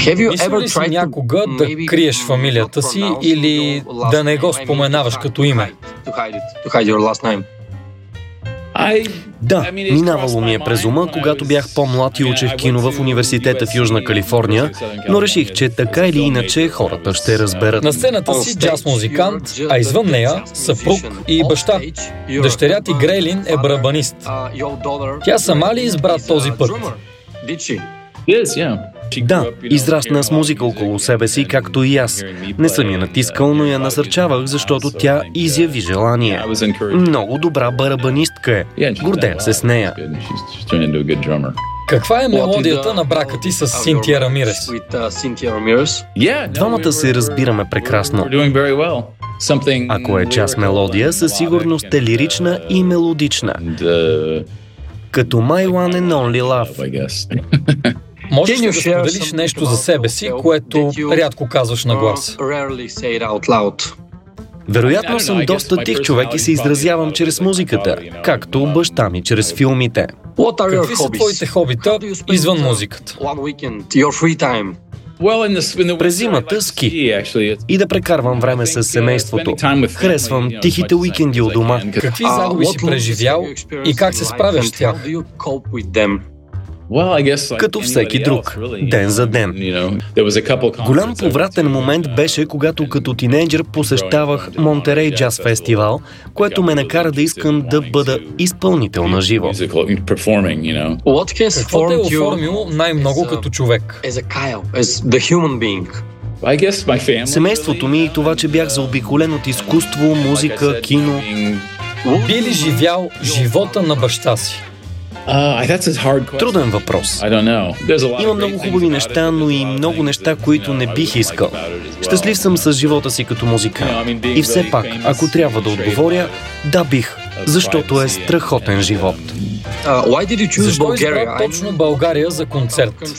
Мислил ли си някога да криеш фамилията си или да не го споменаваш като име? Да, минавало ми е през ума, когато бях по-млад и учех кино в университета в Южна Калифорния, но реших, че така или иначе хората ще разберат. На сцената си джаз музикант, а извън нея съпруг и баща. Дъщеря ти Грейлин е барабанист. Тя сама ли избра този път? Да, израсна с музика около себе си, както и аз. Не съм я натискал, но я насърчавах, защото тя изяви желание. Много добра барабанистка е. Гордея се с нея. Каква е мелодията на брака ти с Синтия Рамирес? Двамата се разбираме прекрасно. Ако е част мелодия, със сигурност е лирична и мелодична. Като My One and Only Love. Можеш ли да споделиш нещо за себе си, което рядко казваш на глас? Вероятно съм доста тих човек и се изразявам чрез музиката, както баща ми чрез филмите. Какви са твоите хобита извън музиката? През зимата ски и да прекарвам време с семейството. Харесвам тихите уикенди у дома. Какви загуби си преживял и как се справяш с тях? Като всеки друг, ден за ден. Голям повратен момент беше, когато като тинейджър посещавах Монтерей джаз фестивал, което ме накара да искам да бъда изпълнител на живо. Какво те е оформило най-много като човек? Семейството ми и това, че бях заобиколен от изкуство, музика, кино. Би ли живял живота на баща си? Труден въпрос. Има много хубави неща, но и много неща, които не бих искал. Щастлив съм с живота си като музикант. И все пак, ако трябва да отговоря, да бих, защото е страхотен живот. Защо избрал точно България за концерт?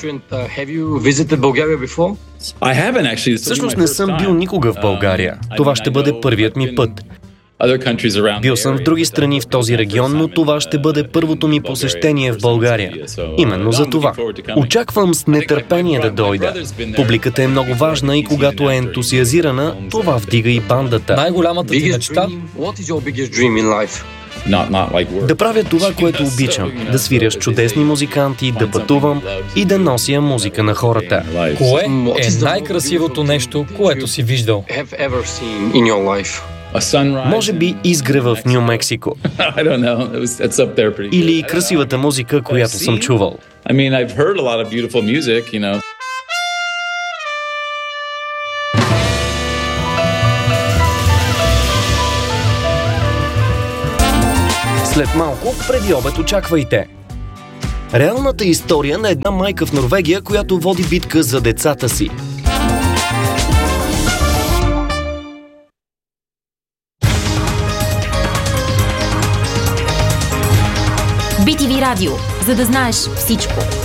Всъщност не съм бил никога в България. Това ще бъде първият ми път. Бил съм в други страни в този регион, но това ще бъде първото ми посещение в България. Именно за това. Очаквам с нетърпение да дойда. Публиката е много важна и когато е ентусиазирана, това вдига и бандата. Най-голямата ти мечта? Да правя това, което обичам. Да свиря с чудесни музиканти, да пътувам и да нося музика на хората. Кое е най-красивото нещо, което си виждал? Може би изгрева в Ню Мексико. Или красивата музика, която съм чувал. След малко, преди обед очаквайте. Реалната история на една майка в Норвегия, която води битка за децата си. BTV Радио, за да знаеш всичко.